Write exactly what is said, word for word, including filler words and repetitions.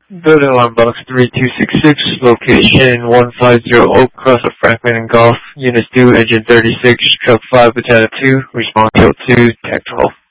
Building alarm box three two six six, location one five zero Oak, cross of Franklin and Golf. Units two, engine thirty-six, truck five, battalion two, response code two, tactical.